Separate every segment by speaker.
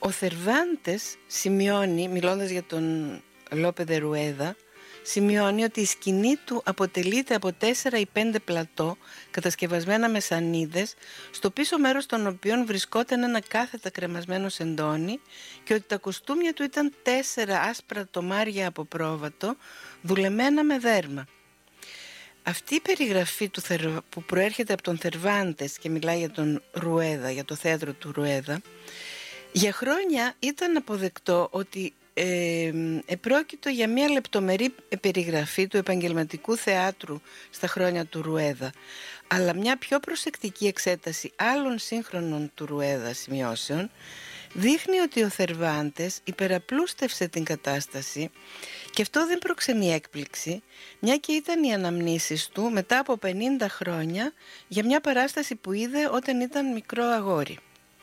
Speaker 1: Ο Θερβάντες σημειώνει, μιλώντας για τον Λόπε δε Ρουέδα, σημειώνει ότι η σκηνή του αποτελείται από 4 ή 5 πλατό κατασκευασμένα με σανίδες, στο πίσω μέρος των οποίων βρισκόταν ένα κάθετα κρεμασμένο σεντόνι, και ότι τα κοστούμια του ήταν 4 άσπρα τομάρια από πρόβατο δουλεμένα με δέρμα. Αυτή η περιγραφή που προέρχεται από τον Θερβάντες και μιλάει για τον Ρουέδα, για το θέατρο του Ρουέδα, για χρόνια ήταν αποδεκτό ότι επρόκειτο για μια λεπτομερή περιγραφή του επαγγελματικού θεάτρου στα χρόνια του Ρουέδα, αλλά μια πιο προσεκτική εξέταση άλλων σύγχρονων του Ρουέδα σημειώσεων δείχνει ότι ο Θερβάντες υπεραπλούστευσε την κατάσταση, και αυτό δεν προξενεί έκπληξη, μια και ήταν οι αναμνήσεις του μετά από 50 χρόνια για μια παράσταση που είδε όταν ήταν μικρό αγόρι.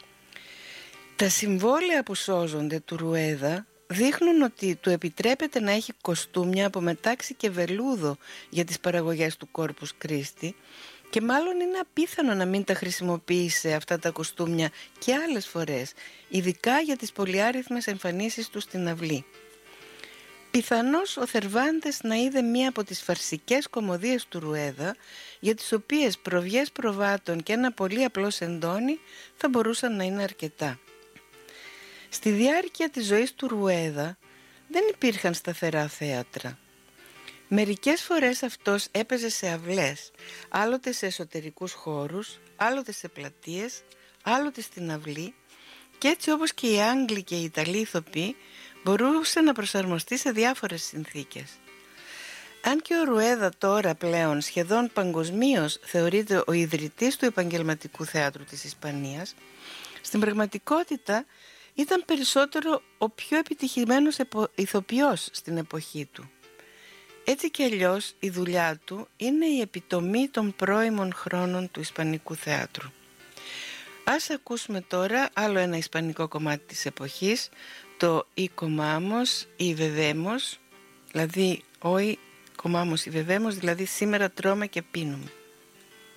Speaker 1: Τα συμβόλαια που σώζονται του Ρουέδα δείχνουν ότι του επιτρέπεται να έχει κοστούμια από μετάξι και βελούδο για τις παραγωγές του Κόρπους Κρίστη, και μάλλον είναι απίθανο να μην τα χρησιμοποίησε αυτά τα κοστούμια και άλλες φορές, ειδικά για τις πολυάριθμες εμφανίσεις του στην αυλή. Πιθανώς ο Θερβάντες να είδε μία από τις φαρσικές κωμωδίες του Ρουέδα, για τις οποίες προβιές προβάτων και ένα πολύ απλό σεντόνι θα μπορούσαν να είναι αρκετά. Στη διάρκεια της ζωής του Ρουέδα δεν υπήρχαν σταθερά θέατρα. Μερικές φορές αυτός έπαιζε σε αυλές, άλλοτε σε εσωτερικούς χώρους, άλλοτε σε πλατείες, άλλοτε στην αυλή, και έτσι, όπως και οι Άγγλοι και οι Ιταλοί ηθοποιοί, μπορούσε να προσαρμοστεί σε διάφορες συνθήκες. Αν και ο Ρουέδα τώρα πλέον σχεδόν παγκοσμίως θεωρείται ο ιδρυτής του επαγγελματικού θεάτρου της Ισπανίας, στην πραγματικότητα ήταν περισσότερο ο πιο επιτυχημένος ηθοποιός στην εποχή του. Έτσι κι αλλιώς η δουλειά του είναι η επιτομή των πρώιμων χρόνων του ισπανικού θεάτρου. Ας ακούσουμε τώρα άλλο ένα ισπανικό κομμάτι της εποχής, το «Y comamos y bebemos», δηλαδή «Hoy comamos y bebemos», δηλαδή «σήμερα τρώμε και πίνουμε».